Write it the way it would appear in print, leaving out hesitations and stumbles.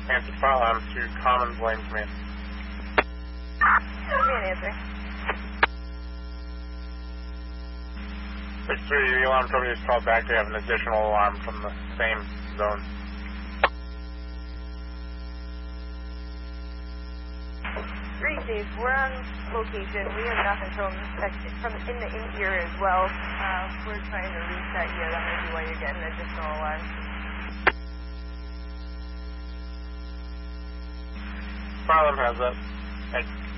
Answer file alarm to Common Blame Command. Give me an answer. 6-3, the alarm company is called back. They have an additional alarm from the same zone. Receive. We're on location. We have nothing from in the interior as well. We're trying to reset you. That might be why you're getting additional alarms. File alarm has that. Thanks.